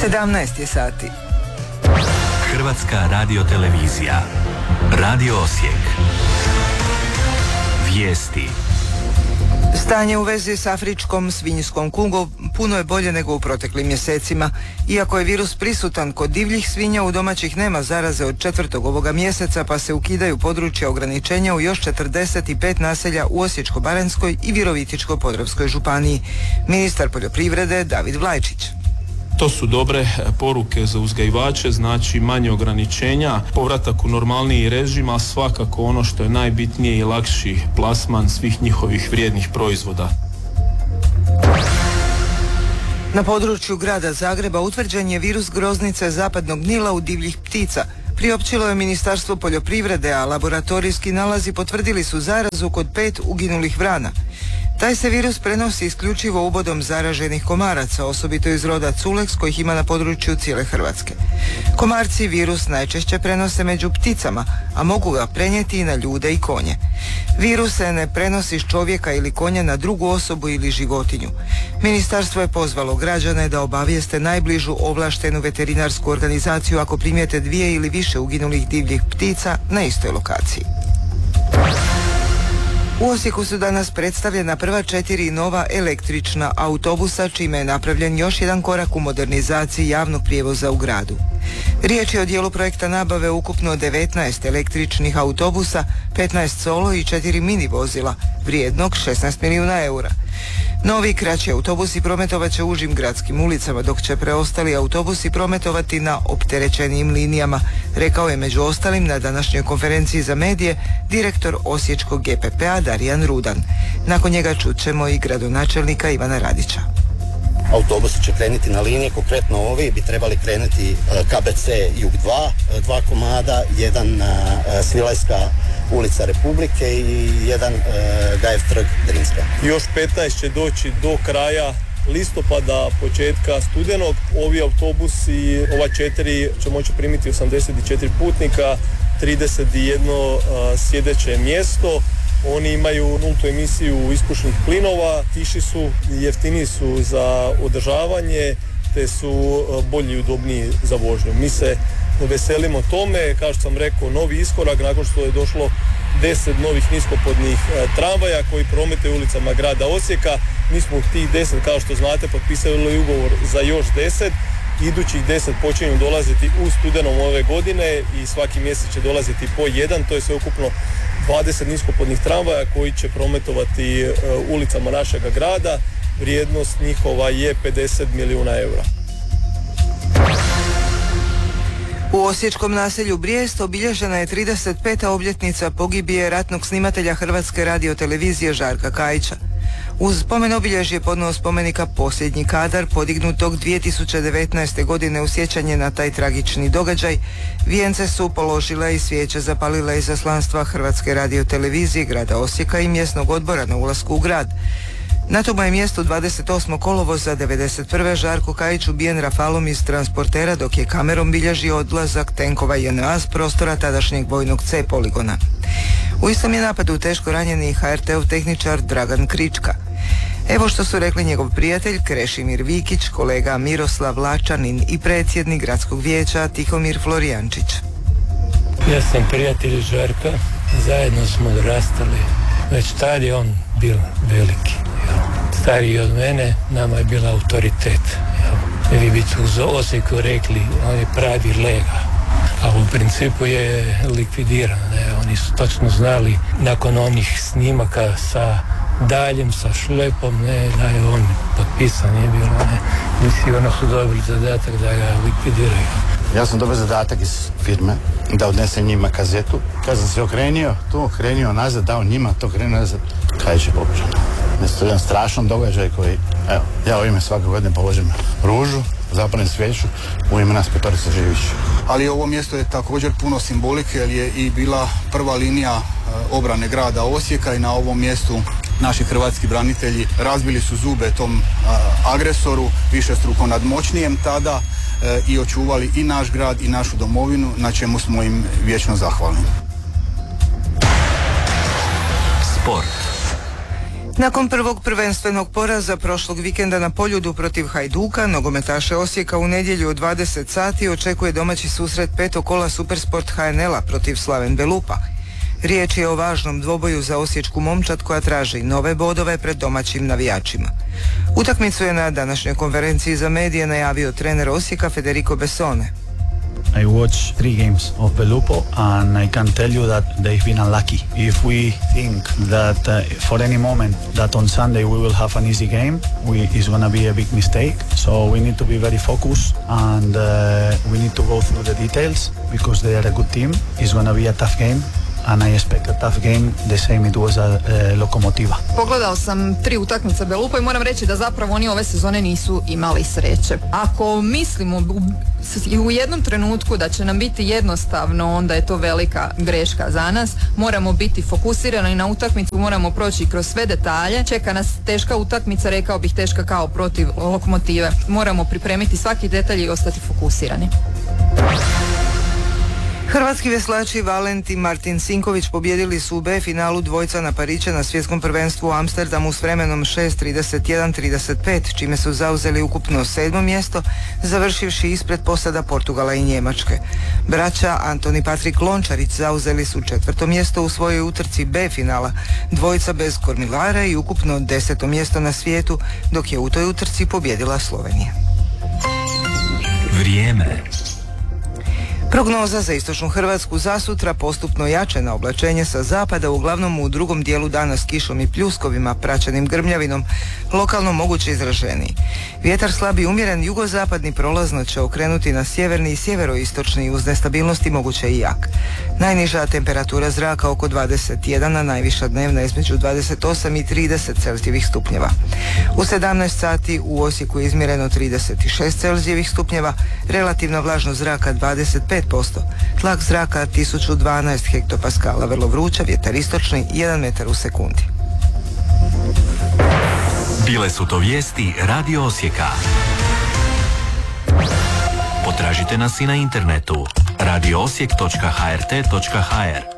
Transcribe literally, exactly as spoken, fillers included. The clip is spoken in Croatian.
sedamnaest je sati. Hrvatska radiotelevizija. Radio Osijek. Vijesti. Stanje u vezi s afričkom svinjskom kugom puno je bolje nego u proteklim mjesecima. Iako je virus prisutan kod divljih svinja, u domaćih nema zaraze od četvrtog ovoga mjeseca, pa se ukidaju područja ograničenja u još četrdeset pet naselja u Osječko-baranjskoj i Virovitičko-podravskoj županiji. Ministar poljoprivrede David Vlajčić. To su dobre poruke za uzgajivače, znači manje ograničenja, povratak u normalniji režim, a svakako ono što je najbitnije i lakši plasman svih njihovih vrijednih proizvoda. Na području grada Zagreba utvrđen je virus groznice zapadnog Nila u divljih ptica. Priopćilo je Ministarstvo poljoprivrede, a laboratorijski nalazi potvrdili su zarazu kod pet uginulih vrana. Taj se virus prenosi isključivo ubodom zaraženih komaraca, osobito iz roda Culex, kojih ima na području cijele Hrvatske. Komarci virus najčešće prenose među pticama, a mogu ga prenijeti i na ljude i konje. Virus se ne prenosi s čovjeka ili konja na drugu osobu ili životinju. Ministarstvo je pozvalo građane da obavijeste najbližu ovlaštenu veterinarsku organizaciju ako primijete dvije ili više uginulih divljih ptica na istoj lokaciji. U Osijeku su danas predstavljena prva četiri nova električna autobusa, čime je napravljen još jedan korak u modernizaciji javnog prijevoza u gradu. Riječ je o dijelu projekta nabave ukupno devetnaest električnih autobusa, petnaest solo i četiri mini vozila, vrijednog šesnaest milijuna eura. Novi kraći autobusi prometovat će užim gradskim ulicama, dok će preostali autobusi prometovati na opterećenijim linijama, rekao je među ostalim na današnjoj konferenciji za medije direktor Osječkog G P P-a Darijan Rudan. Nakon njega čućemo i gradonačelnika Ivana Radića. Autobusi će krenuti na linije, konkretno ovi bi trebali krenuti K B C Jug dva, dva komada, jedan Svilajska ulica Republike i jedan Gajev trg Drinska. Još petnaest će doći do kraja listopada, početka studenog. Ovi autobusi, ova četiri će moći primiti osamdeset četiri putnika, trideset jedan sjedeće mjesto. Oni imaju nultu emisiju ispušnih plinova, tiši su, jeftiniji su za održavanje, te su bolji i udobniji za vožnju. Mi se veselimo tome, kao što sam rekao, novi iskorak nakon što je došlo deset novih niskopodnih tramvaja koji prometuju ulicama grada Osijeka. Mi smo tih deset, kao što znate, potpisali ugovor za još deset. Idućih deset počinju dolaziti u studenom ove godine i svaki mjesec će dolaziti po jedan, to je sve ukupno dvadeset niskopodnih tramvaja koji će prometovati ulicama našega grada. Vrijednost njihova je pedeset milijuna eura. U osječkom naselju Brijest obilježena je trideset peta obljetnica pogibije ratnog snimatelja Hrvatske radiotelevizije Žarka Kajića. Uz spomen obilježje podno spomenika Posljednji kadar, podignutog dvije tisuće devetnaeste. godine u sjećanje na taj tragični događaj, vijence su položile i svijeće zapalile izaslanstva Hrvatske radiotelevizije grada Osijeka i mjesnog odbora na ulasku u grad. Na tomu je mjestu dvadeset osmog kolovoza devedeset prve. Žarko Kajić ubijen rafalom iz transportera dok je kamerom bilježio odlazak tenkova J N A s prostora tadašnjeg vojnog C poligona. U istom je napadu teško ranjeni H R T-ov tehničar Dragan Krička. Evo što su rekli njegov prijatelj Krešimir Vikić, kolega Miroslav Lačanin i predsjednik gradskog vijeća Tihomir Florijančić. Ja sam prijatelj Žarka, zajedno smo odrastali. Već tad je on bil veliki. Stariji od mene, nama je bila autoritet. Vi bi tu u Osijeku rekli, on je pravi lega. A u principu je likvidiran. Ne? Oni su točno znali nakon onih snimaka sa daljem, sa šlepom, ne, da je on potpisan, nije bilo, ne. I sigurno su dobili zadatak da ga likvidiraju. Ja sam dobio zadatak iz firme da odnesem njima kazetu. Kad sam se okrenio, tu okrenio nazad, dao njima, to okrenio nazad, kaj će popišan. Mislim, to je jedan strašan događaj koji, evo, ja u ime svake godine položim ružu, zapalim svijeću, u ime nas petorica živić. Ali ovo mjesto je također puno simbolike, jer je i bila prva linija obrane grada Osijeka i na ovom mjestu naši hrvatski branitelji razbili su zube tom a, agresoru, višestruko nadmoćnijem tada, e, i očuvali i naš grad i našu domovinu, na čemu smo im vječno zahvalni. Sport. Nakon prvog prvenstvenog poraza prošlog vikenda na Poljudu protiv Hajduka, nogometaše Osijeka u nedjelju u dvadeset sati očekuje domaći susret petog kola Supersport H N L-a protiv Slaven Belupa. Riječ je o važnom dvoboju za osječku momčad koja traži nove bodove pred domaćim navijačima. Utakmicu je na današnjoj konferenciji za medije najavio trener Osijeka Federico Bessone. I watched three games of Belupo and I can tell you that they've been unlucky. If we think that uh, for any moment that on Sunday we will have an easy game, we, it's going to be a big mistake. So we need to be very focused and uh, we need to go through the details because they are a good team. It's going to be a tough game. And I expect a tough game, the same it was a, a Lokomotiva. Pogledao sam tri utakmice Belupa i moram reći da zapravo oni ove sezone nisu imali sreće. Ako mislimo u, u jednom trenutku da će nam biti jednostavno, onda je to velika greška za nas. Moramo biti fokusirani na utakmicu, moramo proći kroz sve detalje. Čeka nas teška utakmica, rekao bih teška kao protiv Lokomotive. Moramo pripremiti svaki detalj i ostati fokusirani. Hrvatski veslači Valent i Martin Sinković pobjedili su u B finalu dvojca na Pariće na svjetskom prvenstvu u Amsterdamu s vremenom šest trideset jedan trideset pet, čime su zauzeli ukupno sedmo mjesto, završivši ispred posada Portugala i Njemačke. Braća Antoni Patrik Lončarić zauzeli su četvrto mjesto u svojoj utrci B finala, dvojica bez kormilara i ukupno deseto mjesto na svijetu, dok je u toj utrci pobjedila Slovenija. Vrijeme. Prognoza za istočnu Hrvatsku za sutra: postupno jačena oblačenje sa zapada, uglavnom u drugom dijelu dana s kišom i pljuskovima praćenim grmljavinom, lokalno moguće izraženiji. Vjetar slab i umjeren jugozapadni prolazno će okrenuti na sjeverni i sjeveroistočni, uz nestabilnosti moguće i jak. Najniža temperatura zraka oko dvadeset jedan, a najviša dnevna između dvadeset osam i trideset Celzijevih stupnjeva. U sedamnaest sati u Osijeku je izmjereno trideset šest Celzijevih stupnjeva, relativna vlažnost zraka dvadeset pet posto, tlak zraka tisuću dvanaest hektopaskala, vrlo vruća, vjetar istočni jedan metar u sekundi. Bile su to vijesti Radio Osijeka. Potražite nas i na internetu radio osijek točka h r t točka h r.